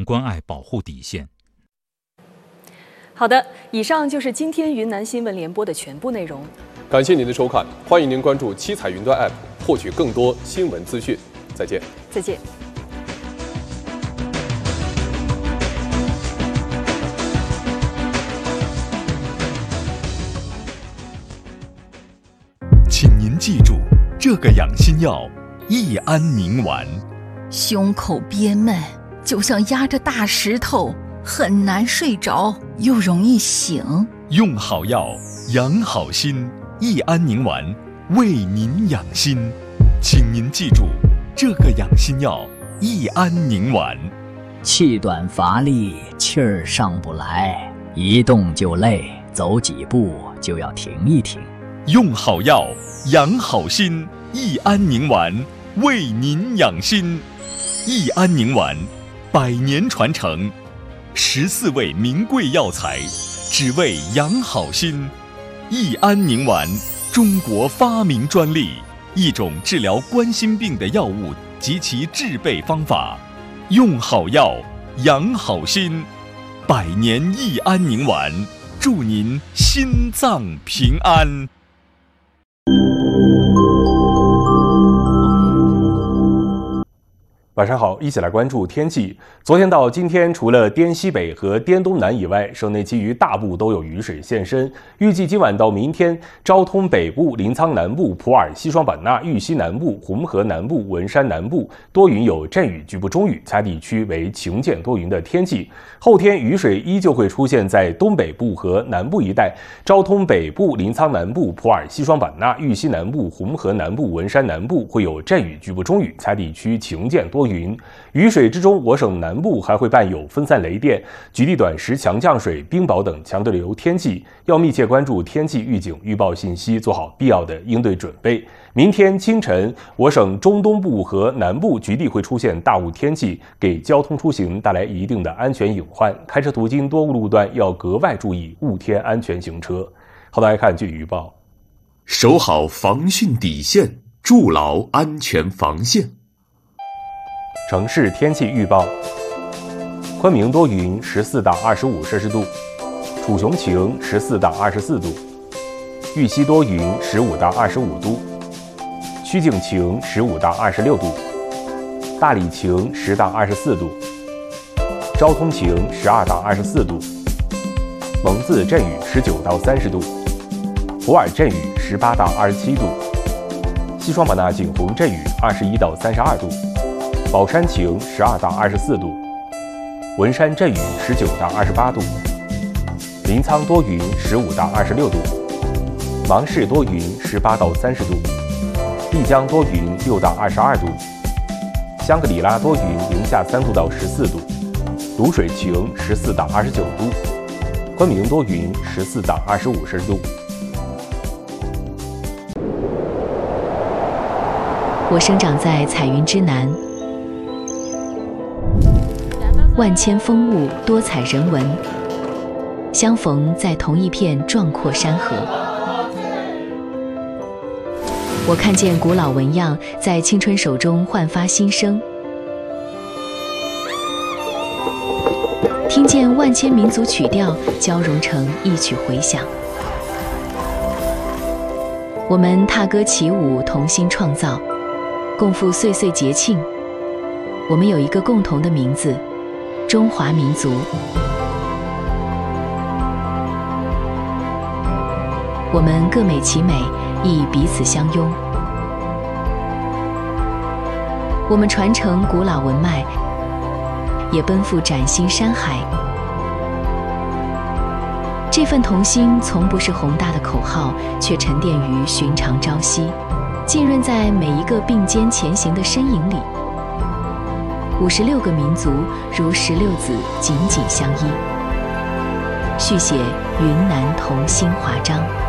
关爱保护底线。 好的，以上就是今天云南新闻联播的全部内容。 感谢您的收看，欢迎您关注七彩云端 App， 获取更多新闻资讯。再见。 再见。 请您记住，这个养心药益安宁丸。 胸口憋闷，就像压着大石头，很难睡着，又容易醒。 用好药，养好心，益安宁丸为您养心。请您记住，这个养心药益安宁丸。 气短乏力，气儿上不来，一动就累，走几步就要停一停。 用好药，养好心，益安宁丸为您养心。益安宁丸100年传承，14味名贵药材，只为养好心。益安宁丸，中国发明专利，一种治疗冠心病的药物及其制备方法。用好药，养好心，100年益安宁丸，祝您心脏平安。 晚上好，一起来关注天气。昨天到今天，除了滇西北和滇东南以外，省内其余大部都有雨水现身。预计今晚到明天，昭通北部、临沧南部、普洱、西双版纳、玉溪南部、红河南部、文山南部多云有阵雨，局部中雨，其他地区为晴间多云的天气。后天雨水依旧会出现在东北部和南部一带，昭通北部、临沧南部、普洱、西双版纳、玉溪南部、红河南部、文山南部会有阵雨，局部中雨，其他地区晴间多云。雨水之中，我省南部还会伴有分散雷电、局地短时强降水、冰雹等强对流天气，要密切关注天气预警预报信息，做好必要的应对准备。明天清晨，我省中东部和南部局地会出现大雾天气，给交通出行带来一定的安全隐患。开车途经多雾路段要格外注意雾天安全行车。好的，来看具体预报。 守好防汛底线，筑牢安全防线。 城市天气预报：昆明多云，14到25摄氏度；楚雄晴，14到24度；玉溪多云，15到25度；曲靖晴，15到26度；大理晴，10到24度；昭通晴，12到24度；蒙自阵雨，19到30度；普洱阵雨，18到27度；西双版纳景洪阵雨，21到32度；宝山晴12到24度，文山阵雨19到28度，临沧多云15到26度，芒市多云18到30度，丽江多云6到22度，香格里拉多云零下3度到14度，卤水晴14到29度，昆明多云14到25摄氏度。 我生长在彩云之南，万千风物，多彩人文，相逢在同一片壮阔山河。我看见古老纹样在青春手中焕发新生，听见万千民族曲调交融成一曲回响。我们踏歌起舞，同心创造，共赴岁岁节庆。我们有一个共同的名字，中华民族。我们各美其美，亦彼此相拥。我们传承古老文脉，也奔赴崭新山海。这份同心从不是宏大的口号，却沉淀于寻常朝夕，浸润在每一个并肩前行的身影里。56个民族如16子紧紧相依，续写云南同心华章。